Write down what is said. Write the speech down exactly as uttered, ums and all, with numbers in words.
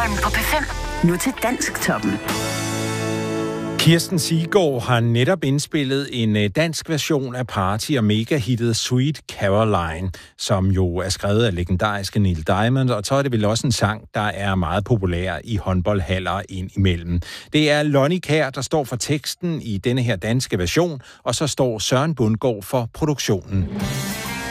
Stockholm på P fem. Nu til Dansktoppen. Kirsten Siggaard har netop indspillet en dansk version af party- og mega-hittet Sweet Caroline, som jo er skrevet af legendariske Neil Diamond, og så er det vel også en sang, der er meget populær i håndboldhaller ind imellem. Det er Lonnie Kjær, der står for teksten i denne her danske version, og så står Søren Bundgaard for produktionen.